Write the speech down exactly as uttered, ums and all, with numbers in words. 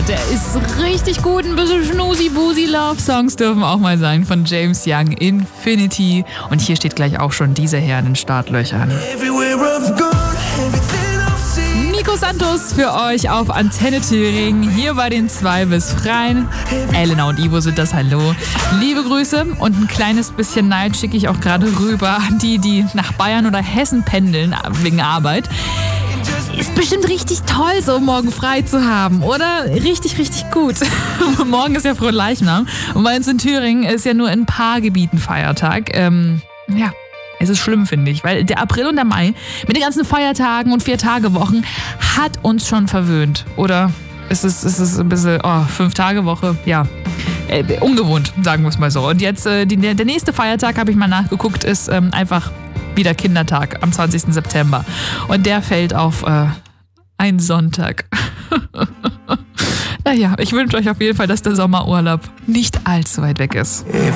der ist richtig gut. Ein bisschen Schnusi-Busi-Love-Songs dürfen auch mal sein von James Young, Infinity. Und hier steht gleich auch schon dieser Herr in den Startlöchern. Nico Santos für euch auf Antenne Thüringen, hier bei den zwei bis Freien. Elena und Ivo sind das, hallo. Liebe Grüße und ein kleines bisschen Neid schicke ich auch gerade rüber an die, die nach Bayern oder Hessen pendeln wegen Arbeit. Ist bestimmt richtig toll, so morgen frei zu haben, oder? Richtig, richtig gut. Morgen ist ja Fronleichnam und bei uns in Thüringen ist ja nur in ein paar Gebieten Feiertag. Ähm, ja. Es ist schlimm, finde ich, weil der April und der Mai mit den ganzen Feiertagen und Vier-Tage-Wochen hat uns schon verwöhnt. Oder ist es, ist es ein bisschen, oh, Fünf-Tage-Woche, ja, äh, ungewohnt, sagen wir es mal so. Und jetzt, äh, die, der nächste Feiertag, habe ich mal nachgeguckt, ist ähm, einfach wieder Kindertag am zwanzigsten September. Und der fällt auf äh, einen Sonntag. Naja, ich wünsche euch auf jeden Fall, dass der Sommerurlaub nicht allzu weit weg ist.